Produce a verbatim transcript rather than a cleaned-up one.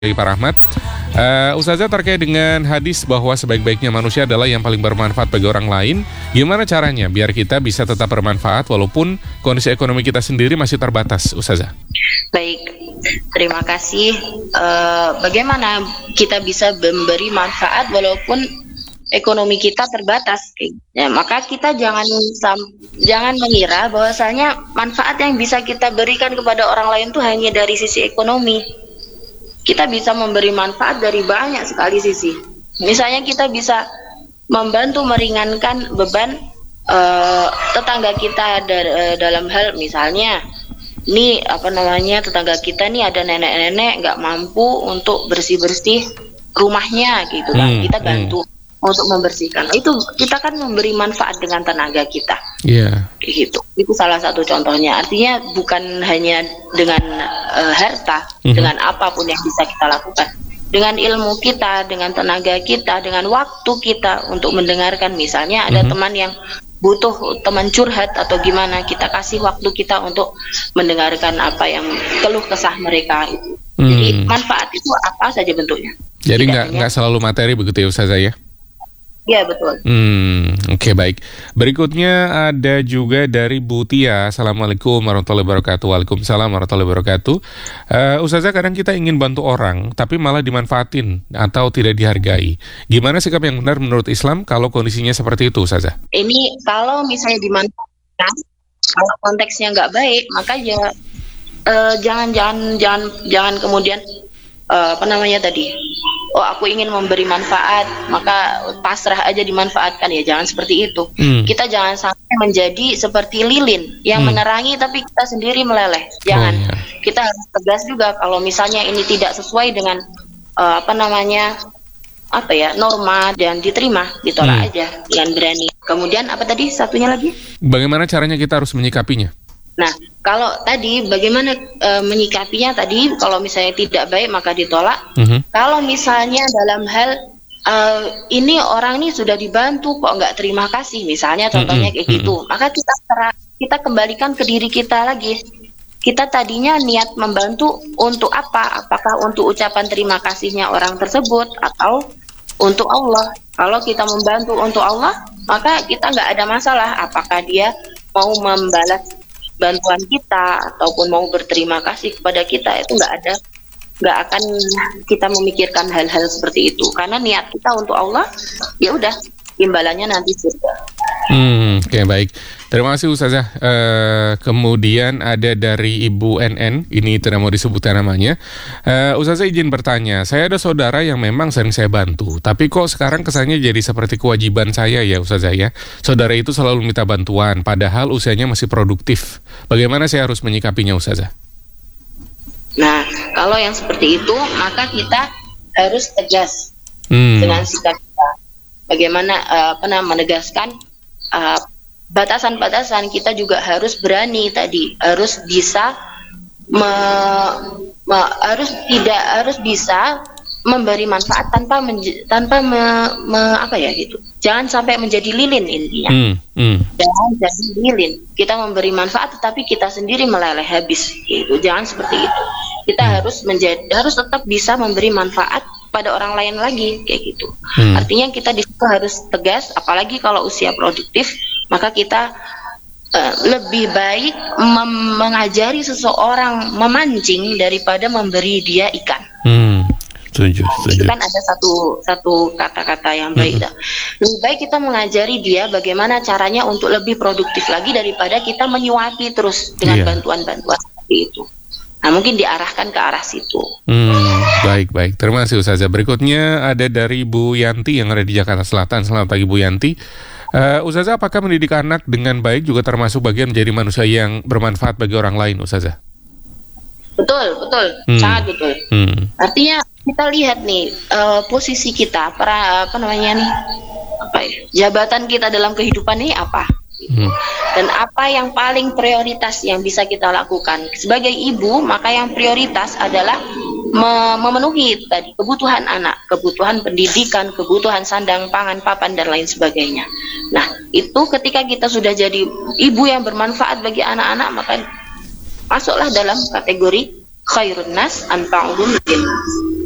Dari Pak Rahmat, uh, Ustazah terkait dengan hadis bahwa sebaik-baiknya manusia adalah yang paling bermanfaat bagi orang lain. Gimana caranya biar kita bisa tetap bermanfaat walaupun kondisi ekonomi kita sendiri masih terbatas, Ustazah? Baik, terima kasih. Uh, bagaimana kita bisa memberi manfaat walaupun ekonomi kita terbatas? Ya, maka kita jangan jangan mengira bahwasanya manfaat yang bisa kita berikan kepada orang lain itu hanya dari sisi ekonomi. Kita bisa memberi manfaat dari banyak sekali sisi. Misalnya kita bisa membantu meringankan beban uh, tetangga kita dar, uh, dalam hal misalnya, ini apa namanya tetangga kita nih ada nenek-nenek nggak mampu untuk bersih-bersih rumahnya gitu kan, hmm, kita bantu hmm. untuk membersihkan. Itu kita kan memberi manfaat dengan tenaga kita. Iya. Yeah. Gitu. Itu salah satu contohnya. Artinya bukan hanya dengan uh, harta, mm-hmm. dengan apapun yang bisa kita lakukan. Dengan ilmu kita, dengan tenaga kita, dengan waktu kita untuk mendengarkan. Misalnya ada mm-hmm. teman yang butuh teman curhat atau gimana, kita kasih waktu kita untuk mendengarkan apa yang keluh kesah mereka itu. Mm. Jadi manfaat itu apa saja bentuknya. Jadi nggak nggak selalu materi begitu ya Ustazah ya? Iya betul. Hmm, oke okay, baik. Berikutnya ada juga dari Bu Tia. Assalamualaikum warahmatullahi wabarakatuh. Waalaikumsalam warahmatullahi wabarakatuh. Uh, Ustazah, kadang kita ingin bantu orang, tapi malah dimanfaatin atau tidak dihargai. Gimana sikap yang benar menurut Islam kalau kondisinya seperti itu, Ustazah? Ini kalau misalnya dimanfaatkan, kalau konteksnya nggak baik, maka ya uh, jangan jangan jangan jangan kemudian uh, apa namanya tadi? Oh aku ingin memberi manfaat, maka pasrah aja dimanfaatkan, ya jangan seperti itu. Hmm. Kita jangan sampai menjadi seperti lilin yang hmm. menerangi tapi kita sendiri meleleh. Jangan. Oh, iya. Kita harus tegas juga kalau misalnya ini tidak sesuai dengan uh, apa namanya apa ya norma dan diterima, ditolak hmm. aja dengan berani. Kemudian apa tadi satunya lagi? Bagaimana caranya kita harus menyikapinya? Nah, kalau tadi bagaimana e, menyikapinya tadi, kalau misalnya tidak baik maka ditolak. Mm-hmm. Kalau misalnya dalam hal e, ini orang ini sudah dibantu kok nggak terima kasih, misalnya contohnya mm-hmm. kayak gitu, maka kita kita kembalikan ke diri kita lagi. Kita tadinya niat membantu untuk apa? Apakah untuk ucapan terima kasihnya orang tersebut atau untuk Allah? Kalau kita membantu untuk Allah, maka kita nggak ada masalah. Apakah dia mau membalas bantuan kita ataupun mau berterima kasih kepada kita, itu nggak ada, nggak akan kita memikirkan hal-hal seperti itu karena niat kita untuk Allah, ya udah imbalannya nanti surga. Hmm, oke okay, baik. Terima kasih Ustazah. Uh, kemudian ada dari Ibu N N, ini tidak mau disebutkan namanya. Uh, Ustazah izin bertanya, saya ada saudara yang memang sering saya bantu, tapi kok sekarang kesannya jadi seperti kewajiban saya ya Ustazah ya. Saudara itu selalu minta bantuan, padahal usianya masih produktif. Bagaimana saya harus menyikapinya Ustazah? Nah, kalau yang seperti itu, maka kita harus tegas hmm. dengan sikap kita. Bagaimana uh, apa namanya menegaskan uh, batasan-batasan, kita juga harus berani tadi, harus bisa me, me, harus tidak harus bisa memberi manfaat tanpa menj, tanpa me, me, apa ya gitu. Jangan sampai menjadi lilin intinya. Hmm, hmm. Jangan jadi lilin. Kita memberi manfaat tetapi kita sendiri meleleh habis gitu. Jangan seperti itu. Kita hmm. harus menjadi harus tetap bisa memberi manfaat pada orang lain lagi kayak gitu. Hmm. Artinya kita di situ harus tegas, apalagi kalau usia produktif, maka kita uh, lebih baik mem- mengajari seseorang memancing daripada memberi dia ikan. Hmm. Setuju, setuju. Itu kan ada satu satu kata-kata yang baik. Hmm. Lebih baik kita mengajari dia bagaimana caranya untuk lebih produktif lagi daripada kita menyuapi terus dengan yeah. bantuan-bantuan seperti itu. Nah, mungkin diarahkan ke arah situ. Hmm, baik, baik. Terima kasih Ustazah. Berikutnya ada dari Bu Yanti yang ada di Jakarta Selatan. Selamat pagi Bu Yanti. Uh, Ustazah, apakah mendidik anak dengan baik juga termasuk bagian menjadi manusia yang bermanfaat bagi orang lain, Ustazah? Betul, betul. Hmm. Sangat betul. Hmm. Artinya kita lihat nih uh, posisi kita, para apa namanya nih, apa ya, jabatan kita dalam kehidupan ini apa? Hmm. Dan apa yang paling prioritas yang bisa kita lakukan sebagai ibu, maka yang prioritas adalah me- memenuhi tadi kebutuhan anak, kebutuhan pendidikan, kebutuhan sandang, pangan, papan dan lain sebagainya. Nah, itu ketika kita sudah jadi ibu yang bermanfaat bagi anak-anak, maka masuklah dalam kategori khairun nas anfa'uhum lin nas.